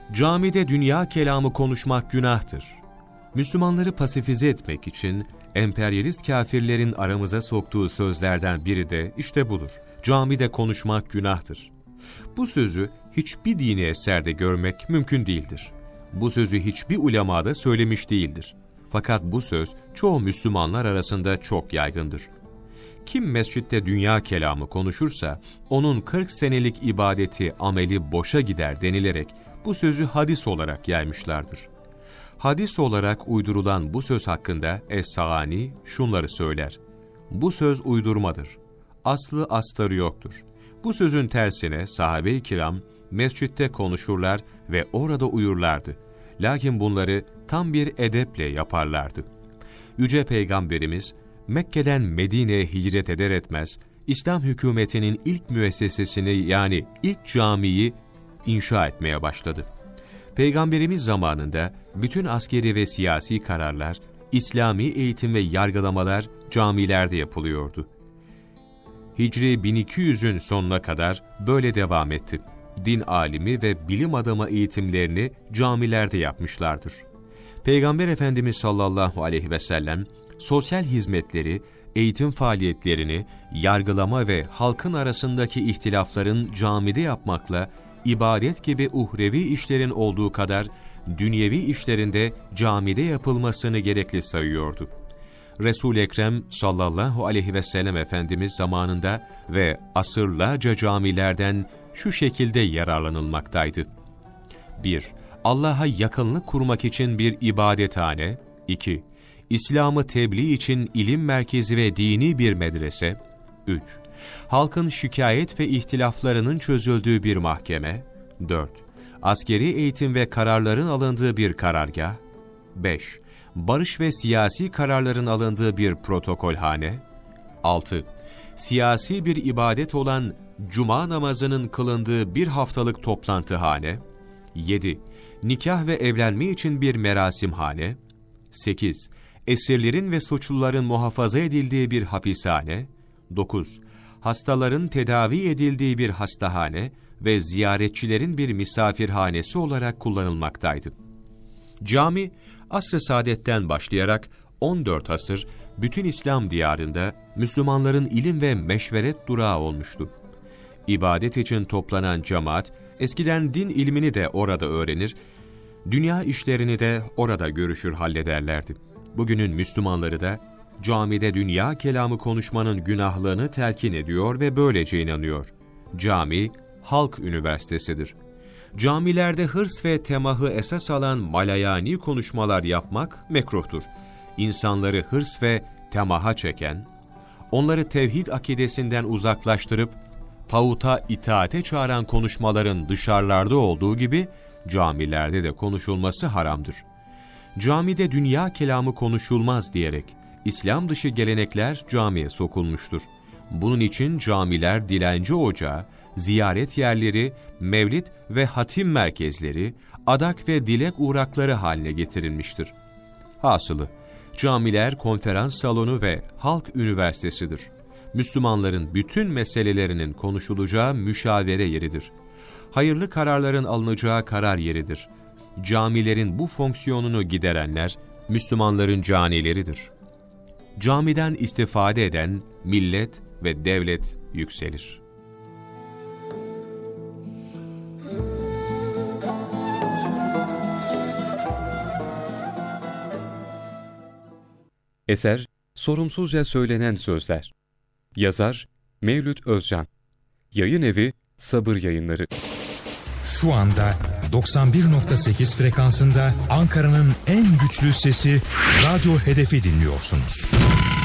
Camide dünya kelamı konuşmak günahtır. Müslümanları pasifize etmek için emperyalist kafirlerin aramıza soktuğu sözlerden biri de işte budur. Camide konuşmak günahtır. Bu sözü hiçbir dini eserde görmek mümkün değildir. Bu sözü hiçbir ulema da söylemiş değildir. Fakat bu söz çoğu Müslümanlar arasında çok yaygındır. Kim mescitte dünya kelamı konuşursa, onun 40 senelik ibadeti, ameli boşa gider denilerek bu sözü hadis olarak yaymışlardır. Hadis olarak uydurulan bu söz hakkında Es-Sağani şunları söyler: bu söz uydurmadır. Aslı astarı yoktur. Bu sözün tersine sahabe-i kiram mescitte konuşurlar ve orada uyurlardı. Lakin bunları tam bir edeple yaparlardı. Yüce Peygamberimiz Mekke'den Medine'ye hicret eder etmez, İslam hükümetinin ilk müessesesini yani ilk camiyi inşa etmeye başladı. Peygamberimiz zamanında bütün askeri ve siyasi kararlar, İslami eğitim ve yargılamalar camilerde yapılıyordu. Hicri 1200'ün sonuna kadar böyle devam etti. Din alimi ve bilim adamı eğitimlerini camilerde yapmışlardır. Peygamber Efendimiz sallallahu aleyhi ve sellem, sosyal hizmetleri, eğitim faaliyetlerini, yargılama ve halkın arasındaki ihtilafların camide yapmakla, ibadet gibi uhrevi işlerin olduğu kadar, dünyevi işlerinde camide yapılmasını gerekli sayıyordu. Resul-i Ekrem sallallahu aleyhi ve sellem Efendimiz zamanında ve asırlarca camilerden şu şekilde yararlanılmaktaydı. 1. Allah'a yakınlık kurmak için bir ibadethane. 2. İslam'ı tebliğ için ilim merkezi ve dini bir medrese. 3. Halkın şikayet ve ihtilaflarının çözüldüğü bir mahkeme. 4. Askeri eğitim ve kararların alındığı bir karargah. 5. Barış ve siyasi kararların alındığı bir protokolhane. 6. Siyasi bir ibadet olan Cuma namazının kılındığı bir haftalık toplantıhane. 7. Nikah ve evlenme için bir merasimhane. 8. Esirlerin ve suçluların muhafaza edildiği bir hapishane. 9. Hastaların tedavi edildiği bir hastahane ve ziyaretçilerin bir misafirhanesi olarak kullanılmaktaydı. Cami, asr-ı saadetten başlayarak 14 asır bütün İslam diyarında Müslümanların ilim ve meşveret durağı olmuştu. İbadet için toplanan cemaat, eskiden din ilmini de orada öğrenir, dünya işlerini de orada görüşür hallederlerdi. Bugünün Müslümanları da camide dünya kelamı konuşmanın günahlığını telkin ediyor ve böylece inanıyor. Cami, halk üniversitesidir. Camilerde hırs ve temahı esas alan malayani konuşmalar yapmak mekruhtur. İnsanları hırs ve temaha çeken, onları tevhid akidesinden uzaklaştırıp tağuta itaate çağıran konuşmaların dışarılarda olduğu gibi camilerde de konuşulması haramdır. Camide dünya kelamı konuşulmaz diyerek İslam dışı gelenekler camiye sokulmuştur. Bunun için camiler dilenci ocağı, ziyaret yerleri, mevlid ve hatim merkezleri, adak ve dilek uğrakları haline getirilmiştir. Hasılı, camiler konferans salonu ve halk üniversitesidir. Müslümanların bütün meselelerinin konuşulacağı müşavere yeridir. Hayırlı kararların alınacağı karar yeridir. Camilerin bu fonksiyonunu giderenler, Müslümanların canileridir. Camiden istifade eden millet ve devlet yükselir. Eser, Sorumsuzca Söylenen Sözler. Yazar, Mevlüt Özcan. Yayın evi, Sabır Yayınları. Şu anda 91.8 frekansında Ankara'nın en güçlü sesi Radyo Hedef'i dinliyorsunuz.